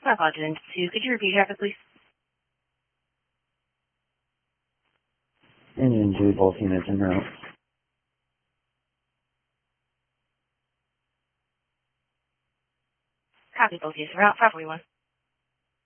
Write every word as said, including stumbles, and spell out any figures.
My apologies, two. Could you repeat traffic, please? Engine two, both units en route. Copy both units en route, five forty-one.